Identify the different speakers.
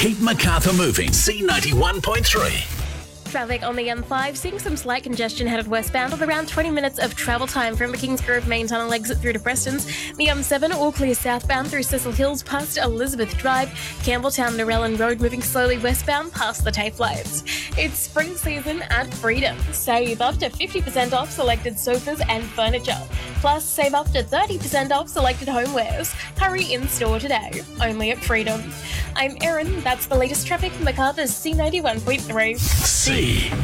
Speaker 1: Keep Macarthur moving. C91.3.
Speaker 2: Traffic on the M5, seeing some slight congestion headed westbound with around 20 minutes of travel time from the Kingsgrove main tunnel exit through to Preston's. The M7 all clear southbound through Cecil Hills past Elizabeth Drive. Campbelltown Narellan Road moving slowly westbound past the TAFE lights. It's spring season at Freedom. Save up to 50% off selected sofas and furniture. Plus, save up to 30% off selected homewares. Hurry in store today. Only at Freedom. I'm Erin. That's the latest traffic from Macarthur's C91.3.
Speaker 1: C.